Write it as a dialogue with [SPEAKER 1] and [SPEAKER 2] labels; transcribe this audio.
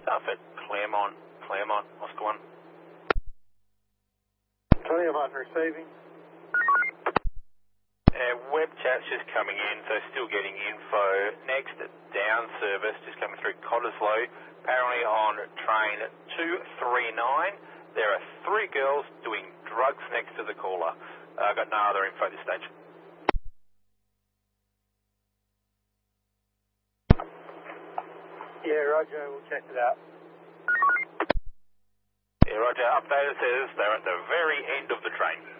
[SPEAKER 1] stuff at Claremont. Oscar 1.
[SPEAKER 2] Claremont receiving.
[SPEAKER 1] Web chat's just coming in, so still getting info. Next, down service just coming through Cottesloe. Apparently on train 239, there are 3 girls doing drugs next to the caller. I've got no other info at this stage.
[SPEAKER 2] Yeah, roger, we'll check it out.
[SPEAKER 1] Yeah, roger, updated says they're at the very end of the train.